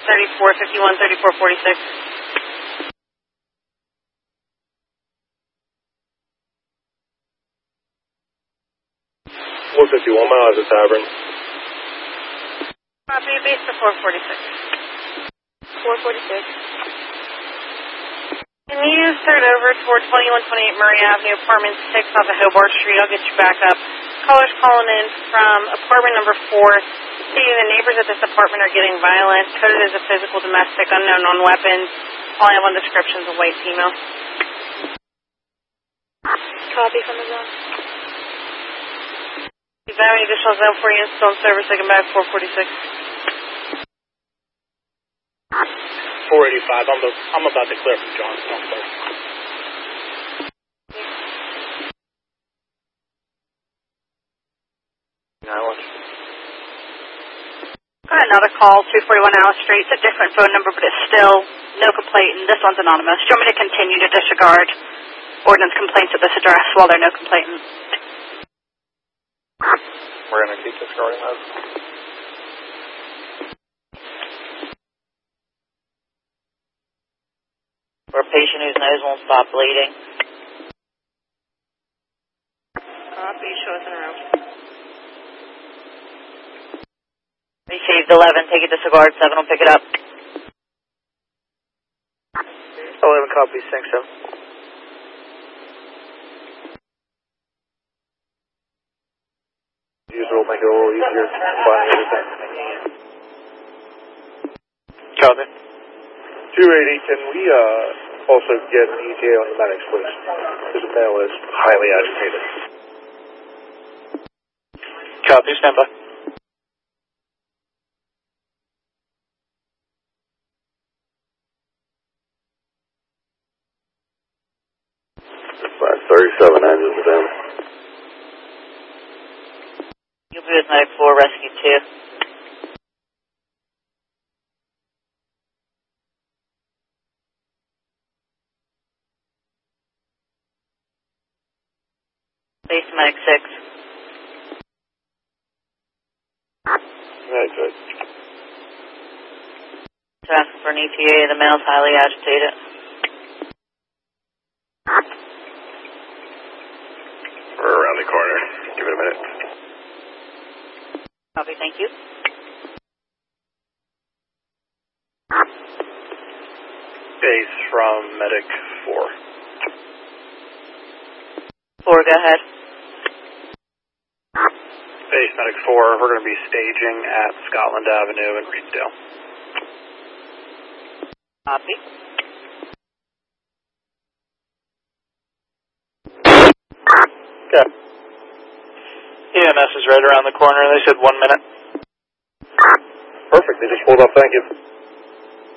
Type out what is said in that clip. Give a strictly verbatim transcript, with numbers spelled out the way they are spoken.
thirty-four fifty-one, thirty-four forty-six. one fifty-one miles to Tavern. Copy, base to four forty-six. four forty-six. Can you start over toward twenty-one twenty-eight Murray Avenue, apartment six off of Hobart Street? I'll get you back up. Callers calling in from apartment number four, stating the neighbors at this apartment are getting violent. Coded as a physical domestic, unknown on weapons. All I have on descriptions of white female. Copy from the zone. If you have any additional zone for you installed service, I can back four forty-six. four eighty-five. I'm, the, I'm about to clear from Johnson. I'm sorry. Got another call, two forty-one Alice Street. It's a different phone number, but it's still no complaint, and this one's anonymous. Do you want me to continue to disregard ordinance complaints at this address while they're no complaint? We're going to keep disregarding those. For a patient whose nose won't stop bleeding. Copy, show us in a room. Received eleven, take it to Sagard, seven will pick it up. eleven copies, thanks, seven. User will make it a little easier finding everything. Copy. two eighty, can we uh, also get an E T A on the medics, please? Because the male is highly agitated. Copy, stand by. five thirty-seven engines down. You'll be with Medic four, Rescue two. Base Medic six. Very good. Asking for an E T A, the male's highly agitated. We're around the corner. Give it a minute. Copy, thank you. Base from Medic four. four, go ahead. Base Medic four, we're going to be staging at Scotland Avenue in Reedsdale. Copy. Okay. E M S is right around the corner. They said one minute. Perfect. They just pulled up. Thank you.